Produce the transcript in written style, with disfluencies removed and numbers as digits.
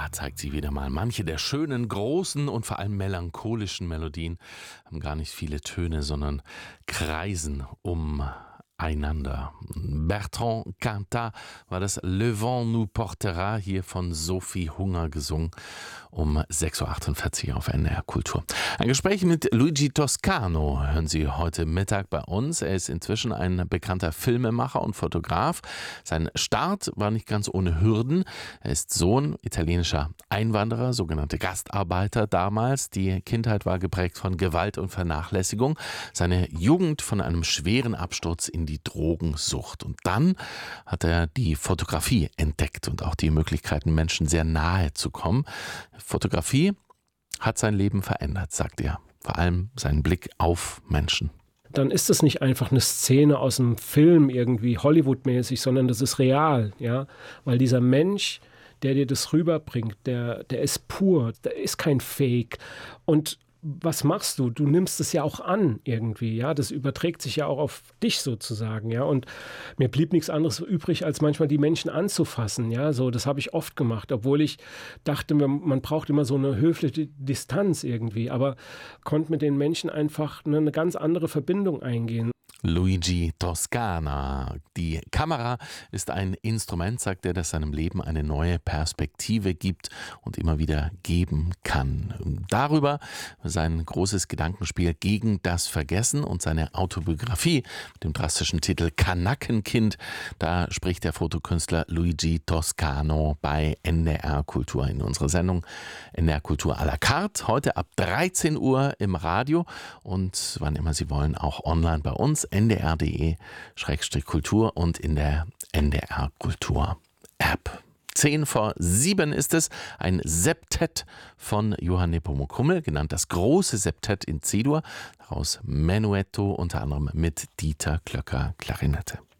Da zeigt sie wieder mal, manche der schönen, großen und vor allem melancholischen Melodien haben gar nicht viele Töne, sondern kreisen umeinander. Bertrand Cantat war das Le Vent nous portera, hier von Sophie Hunger gesungen, um 6.48 Uhr auf NDR Kultur. Ein Gespräch mit Luigi Toscano hören Sie heute Mittag bei uns. Er ist inzwischen ein bekannter Filmemacher und Fotograf. Sein Start war nicht ganz ohne Hürden. Er ist Sohn italienischer Einwanderer, sogenannte Gastarbeiter damals. Die Kindheit war geprägt von Gewalt und Vernachlässigung. Seine Jugend von einem schweren Absturz in die Drogensucht. Und dann hat er die Fotografie entdeckt und auch die Möglichkeiten, Menschen sehr nahe zu kommen. Fotografie hat sein Leben verändert, sagt er. Vor allem seinen Blick auf Menschen. Dann ist es nicht einfach eine Szene aus einem Film irgendwie Hollywood-mäßig, sondern das ist real, ja, weil dieser Mensch, der dir das rüberbringt, der ist pur, der ist kein Fake. Und was machst du? Du nimmst es ja auch an irgendwie, ja, das überträgt sich ja auch auf dich sozusagen, ja, und mir blieb nichts anderes übrig, als manchmal die Menschen anzufassen, ja, so, das habe ich oft gemacht, obwohl ich dachte, man braucht immer so eine höfliche Distanz irgendwie, aber konnte mit den Menschen einfach eine ganz andere Verbindung eingehen. Luigi Toscana. Die Kamera ist ein Instrument, sagt er, das seinem Leben eine neue Perspektive gibt und immer wieder geben kann. Darüber sein großes Gedankenspiel gegen das Vergessen und seine Autobiografie mit dem drastischen Titel Kanackenkind. Da spricht der Fotokünstler Luigi Toscano bei NDR Kultur in unserer Sendung NDR Kultur à la carte. Heute ab 13 Uhr im Radio und wann immer Sie wollen auch online bei uns ndr.de/kultur und in der NDR Kultur App. 6:50 ist es, ein Septett von Johann Nepomuk Hummel, genannt das große Septett in C-Dur, daraus Menuetto, unter anderem mit Dieter Klöcker Klarinette.